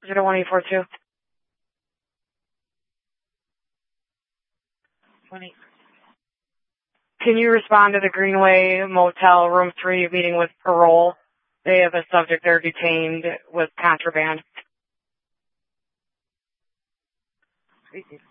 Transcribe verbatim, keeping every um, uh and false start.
zero one eight four two. Can you respond to the Greenway Motel, room three, meeting with parole? They have a subject they're detained with contraband.